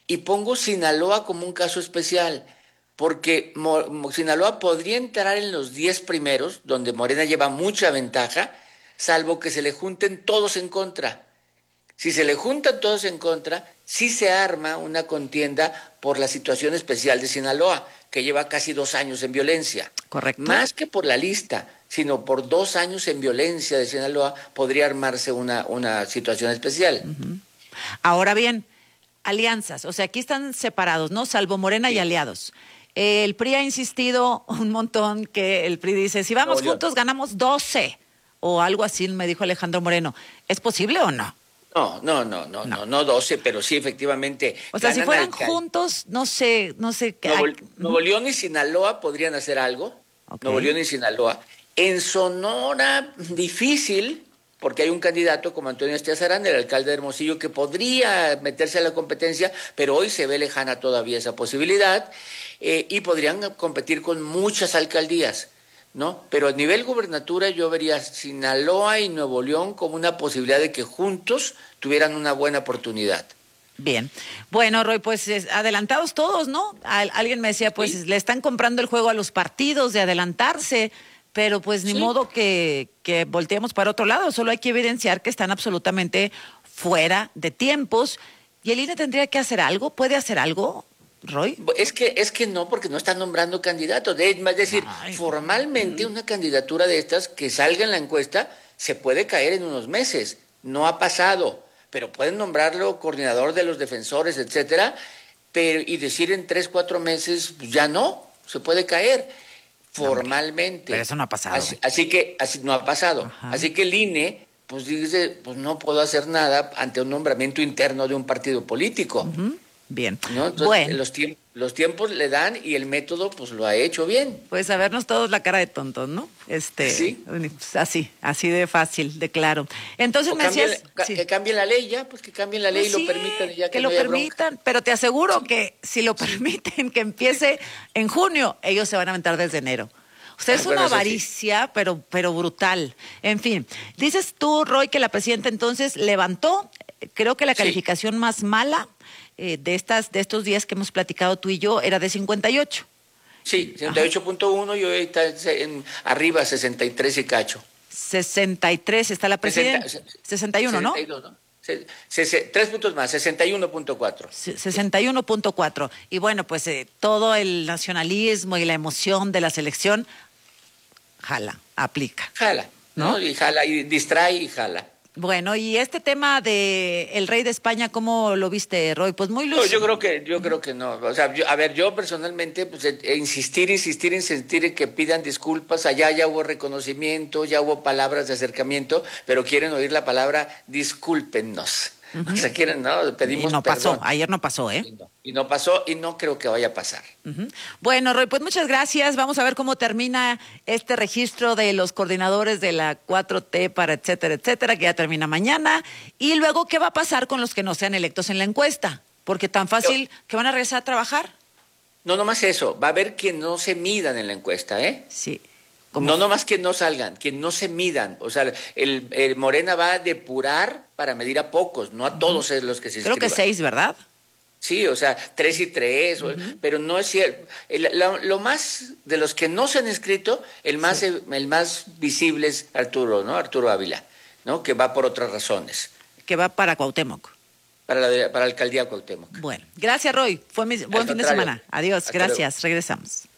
y pongo Sinaloa como un caso especial, porque Sinaloa podría entrar en los 10 primeros, donde Morena lleva mucha ventaja, salvo que se le junten todos en contra. Si se le juntan todos en contra, sí se arma una contienda por la situación especial de Sinaloa, que lleva casi 2 años en violencia. ¿Correcto? Más que por la lista, sino por 2 años en violencia de Sinaloa, podría armarse una situación especial. Ahora bien, alianzas, o sea, aquí están separados, ¿no? Salvo Morena y Sí, aliados. El PRI ha insistido un montón que el PRI dice, si Nuevo vamos León. juntos ganamos 12 o algo así, me dijo Alejandro Moreno. ¿Es posible o no? No, no, no, no, No. no, no 12, pero sí efectivamente O sea, si ganan fueran alcalde. juntos, no sé, no sé. Nuevo, Nuevo León y Sinaloa podrían hacer algo. Ok, Nuevo León y Sinaloa. En Sonora, difícil, porque hay un candidato como Antonio Estiazarán, el alcalde de Hermosillo, que podría meterse a la competencia, pero hoy se ve lejana todavía esa posibilidad, y podrían competir con muchas alcaldías, ¿no? Pero a nivel gubernatura yo vería Sinaloa y Nuevo León como una posibilidad de que juntos tuvieran una buena oportunidad. bien. Bueno, Roy, pues adelantados todos, ¿no? Alguien me decía, pues Sí, le están comprando el juego a los partidos de adelantarse, pero pues ni sí. modo que volteemos para otro lado, solo hay que evidenciar que están absolutamente fuera de tiempos. ¿Y el INE tendría que hacer algo? ¿Puede hacer algo, Roy? Es que no, porque no están nombrando candidatos. Es decir, Ay. formalmente una candidatura de estas que salga en la encuesta se puede caer en unos meses. No ha pasado, pero pueden nombrarlo coordinador de los defensores, etcétera, pero y decir en 3, 4 meses, pues ya no, se puede caer No, hombre, pero formalmente. eso no ha pasado. Así que así no ha pasado. Ajá. Así que el INE, pues dice, pues no puedo hacer nada ante un nombramiento interno de un partido político. Ujú. Bien. ¿No? Entonces, Bueno, los tiempos le dan y el método pues lo ha hecho bien. pues a vernos todos la cara de tontos, ¿no? Sí. Pues, así de fácil, de claro. Entonces O me decías, que sí. cambien la ley ya, pues que cambien la ley Pues y lo sí, permitan y ya que que no lo haya bronca. permitan, pero te aseguro Sí, que si lo sí. permiten que empiece en junio, ellos se van a aventar desde enero. O sea, es Bueno, una eso sí. avaricia, pero brutal. En fin, dices tú, Roy, que la presidenta entonces levantó, creo que la Sí, calificación más mala de estos días que hemos platicado tú y yo era de 58. sí, Ajá. 68.1 y hoy está arriba 63 y cacho. 63 está la 60, presidenta, 61, ¿no? 62, ¿no? 3 puntos más, 61.4. 61.4. Y bueno, pues todo el nacionalismo y la emoción de la selección jala, aplica, Jala, ¿no? ¿no? Y jala, y distrae y jala. Bueno, y este tema de el rey de España, ¿cómo lo viste, Roy? Pues muy No, luz. yo creo que no. O sea, a ver, yo personalmente, pues, insistir en que pidan disculpas. Allá ya hubo reconocimiento, ya hubo palabras de acercamiento, pero quieren oír la palabra discúlpennos. O sea, quieren, ¿no? Y Pedimos no pasó, perdón. ayer no pasó, ¿eh? Y no pasó, y no creo que vaya a pasar. Ujú. Bueno, Roy, pues muchas gracias. Vamos a ver cómo termina este registro de los coordinadores de la 4T para etcétera, que ya termina mañana. Y luego, ¿qué va a pasar con los que no sean electos en la encuesta? Porque tan Yo- fácil que van a regresar a trabajar. no nomás eso, va a haber que no se midan en la encuesta, ¿eh? Sí, como No nomás que no salgan, que no se midan. O sea, el Morena va a depurar para medir a pocos, no a todos es los que se creo que inscriban. 6, ¿verdad? Sí, o sea, 3 y 3, pero no es cierto. Lo más de los que no se han inscrito, Sí. el más visible es Arturo, ¿no? Arturo Ávila, ¿no? Que va por otras razones, Que va para Cuauhtémoc. para la alcaldía Cuauhtémoc. Bueno, gracias, Roy. Fue Al buen fin de contrario, semana. Adiós, hasta luego. gracias. Regresamos.